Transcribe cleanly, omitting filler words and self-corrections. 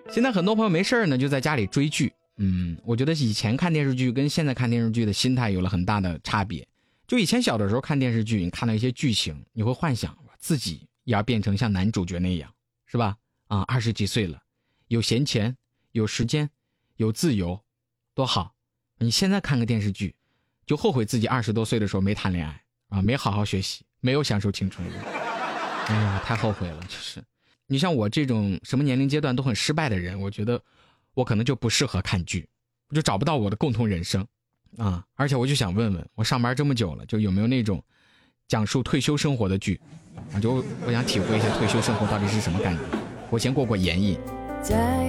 现在很多朋友没事呢，就在家里追剧。我觉得以前看电视剧跟现在看电视剧的心态有了很大的差别。就以前小的时候看电视剧，你看到一些剧情，你会幻想自己也要变成像男主角那样，是吧？20几岁了，有闲钱，有时间，有自由，多好。你现在看个电视剧，就后悔自己20多岁的时候没谈恋爱没好好学习，没有享受青春。哎呀，太后悔了。就是你像我这种什么年龄阶段都很失败的人，我觉得我可能就不适合看剧，我就找不到我的共同人生而且我就想问问，我上班这么久了，就有没有那种讲述退休生活的剧就我想体会一下退休生活到底是什么感觉。我先过过眼瘾。 在